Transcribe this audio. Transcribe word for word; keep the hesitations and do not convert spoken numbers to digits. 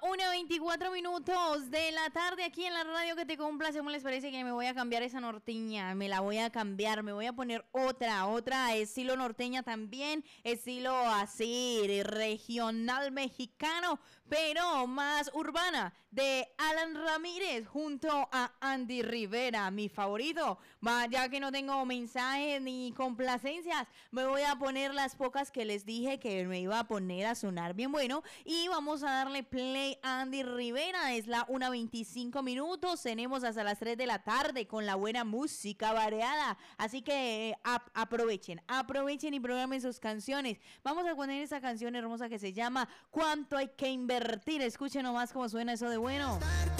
una veinticuatro minutos de la tarde aquí en la radio que te complace. ¿Cómo les parece que me voy a cambiar esa norteña? Me la voy a cambiar, me voy a poner otra, otra estilo norteña también, estilo así, regional mexicano, pero más urbana, de Alan Ramírez junto a Andy Rivera, mi favorito. Va, ya que no tengo mensajes ni complacencias, me voy a poner las pocas que les dije que me iba a poner a sonar bien bueno y vamos a darle play a Andy Rivera. Es la una veinticinco minutos, tenemos hasta las tres de la tarde con la buena música variada, así que eh, ap aprovechen, aprovechen y programen sus canciones. Vamos a poner esa canción hermosa que se llama ¿Cuánto hay que invertir? Escuchen nomás cómo suena eso de bueno.